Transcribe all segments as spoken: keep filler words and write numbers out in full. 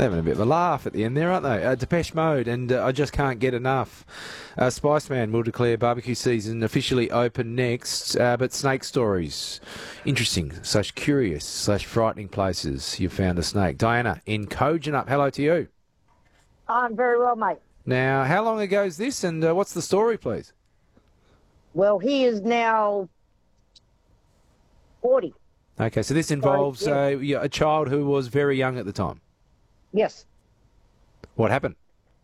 having a bit of a laugh at the end there, aren't they? Uh, Depeche Mode and uh, I Just Can't Get Enough. Uh, Spiceman will declare barbecue season officially open next, uh, but snake stories. Interesting, slash curious, slash frightening places you've found a snake. Diana in Kojonup, hello to you. I'm very well, mate. Now, how long ago is this and uh, what's the story, please? Well, he is now forty. Okay, so this involves yeah. uh, yeah, a child who was very young at the time. Yes. What happened?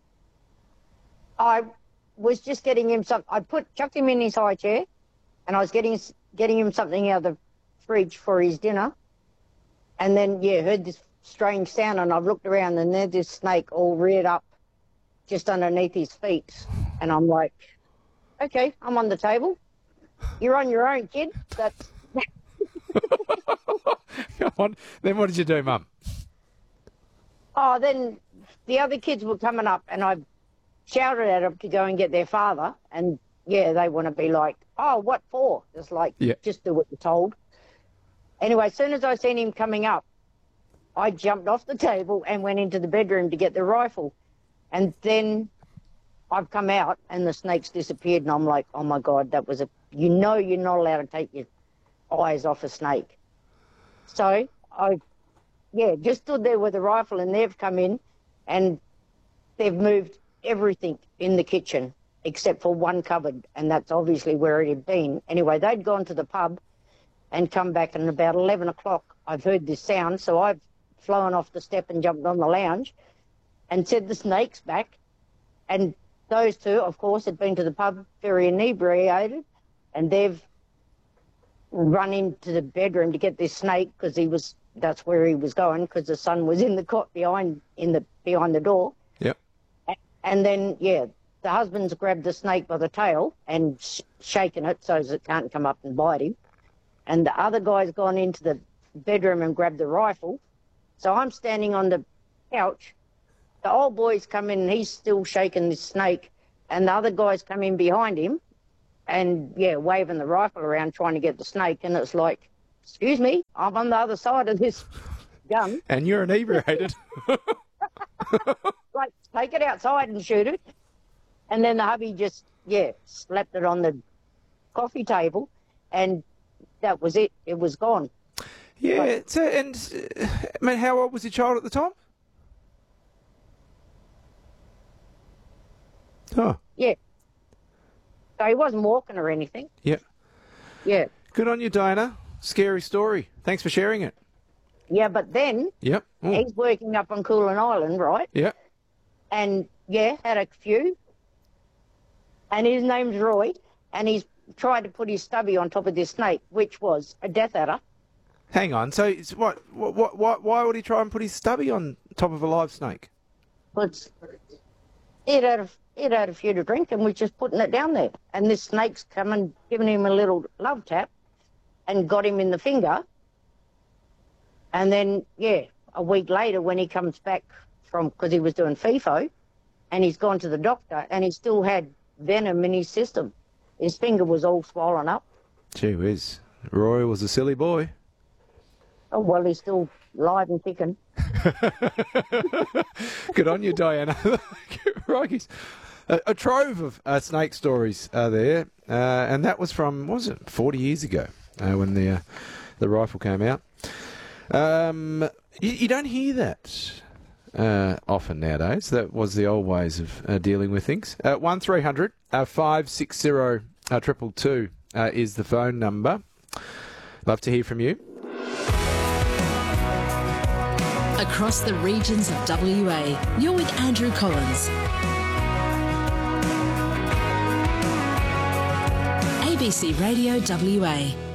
I was just getting him some. I put chucked him in his high chair, and I was getting getting him something out of the fridge for his dinner, and then yeah, heard this strange sound, and I've looked around, and there's this snake all reared up, just underneath his feet, and I'm like, okay, I'm on the table. You're on your own, kid. That's. Come on. Then what did you do, Mum? Oh, then the other kids were coming up, and I shouted at them to go and get their father. And, yeah, they want to be like, oh, what for? It's like, yeah. just do what you're told. Anyway, as soon as I seen him coming up, I jumped off the table and went into the bedroom to get the rifle. And then I've come out, and the snake's disappeared, and I'm like, oh, my God, that was a... You know you're not allowed to take your eyes off a snake. So I, yeah, just stood there with a rifle, and they've come in and they've moved everything in the kitchen except for one cupboard, and that's obviously where it had been. Anyway, they'd gone to the pub and come back, and about eleven o'clock I've heard this sound, so I've flown off the step and jumped on the lounge and said the snake's back. And those two, of course, had been to the pub very inebriated, and they've run into the bedroom to get this snake because he was that's where he was going because the son was in the cot behind in the behind the door. Yep. And then yeah, the husband's grabbed the snake by the tail and sh- shaken it so as it can't come up and bite him. And the other guy's gone into the bedroom and grabbed the rifle. So I'm standing on the couch. The old boy's come in and he's still shaking this snake, and the other guy's come in behind him. And, yeah, waving the rifle around trying to get the snake. And it's like, excuse me, I'm on the other side of this gun. And you're inebriated. Like, take it outside and shoot it. And then the hubby just, yeah, slapped it on the coffee table. And that was it. It was gone. Yeah, but, it's a, and, uh, I mean, how old was your child at the time? Oh. Yeah. So he wasn't walking or anything. Yeah. Yeah. Good on you, Diana. Scary story. Thanks for sharing it. Yeah, but then yep. Ooh. He's working up on Coolan Island, right? Yeah. And, yeah, had a few. And his name's Roy. And he's tried to put his stubby on top of this snake, which was a death adder. Hang on. So it's what, what, what, what, why would he try and put his stubby on top of a live snake? Well, it's, it had a... He'd had a few to drink and was just putting it down there. And this snake's come and given him a little love tap and got him in the finger. And then, yeah, a week later when he comes back from, because he was doing FIFO, and he's gone to the doctor and he still had venom in his system. His finger was all swollen up. Gee whiz. Roy was a silly boy. Oh, well, he's still live and kicking. Good on you, Diana. Rikes. A, a trove of uh, snake stories are there, uh, and that was from, what was it, forty years ago uh, when the uh, the rifle came out. Um, you, you don't hear that uh, often nowadays. That was the old ways of uh, dealing with things. Uh, one three hundred five six zero triple two uh, is the phone number. Love to hear from you. Across the regions of W A, you're with Andrew Collins. A B C Radio W A.